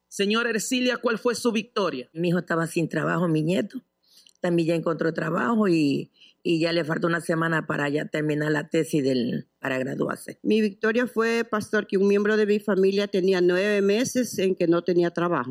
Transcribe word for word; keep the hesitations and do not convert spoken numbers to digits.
Señora Ercilia, ¿cuál fue su victoria? Mi hijo estaba sin trabajo, mi nieto. También ya encontró trabajo y, y ya le falta una semana para ya terminar la tesis del, para graduarse. Mi victoria fue, pastor, que un miembro de mi familia tenía nueve meses en que no tenía trabajo.